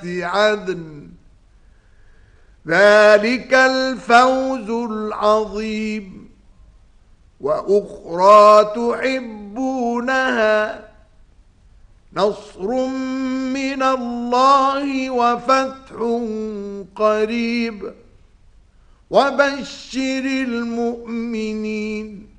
عدن ذلك الفوز العظيم. وأخرى تحبونها نصر من الله وفتح قريب وبشر المؤمنين